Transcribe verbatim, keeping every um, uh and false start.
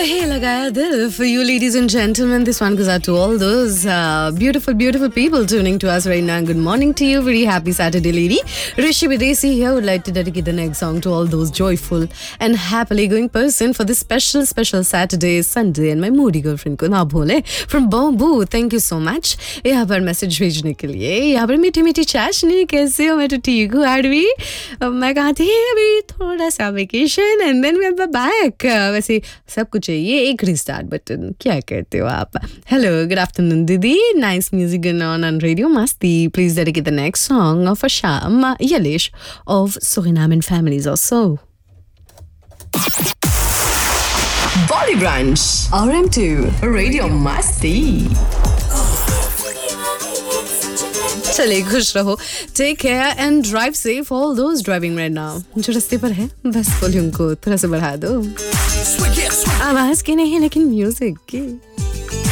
रहे लगाया दिल for you ladies and gentlemen. This one goes out to all those uh, beautiful, beautiful people tuning to us right now. Good morning to you. Very happy Saturday, lady. Rishi Videsi here would like to dedicate the next song to all those joyful and happily going person for this special, special Saturday, Sunday, and my moody girlfriend को ना भूले from Bamboo. Thank you so much. यहाँ पर message भेजने के लिए. यहाँ पर मीठी मीठी चाशनी कैसे हो? मैं तो ठीक हूँ आरवी. मैं कहा थी अभी थोड़ा सा vacation and then we're back. वैसे सब कुछ चाहिए एक रिस्टार्ट बटन. क्या करते हो आप? Hello, good afternoon, Didi. Nice music going on on Radio Masti. Please dedicate the next song of Asham Yalish of Suriname and families also. Body Brunch R M two Radio Masti. चले खुश रहो. Take care and drive safe. All those driving right now. जो रास्ते पर है बस volume को थोड़ा सा बढ़ा दो. आवाज की नहीं लेकिन म्यूजिक की.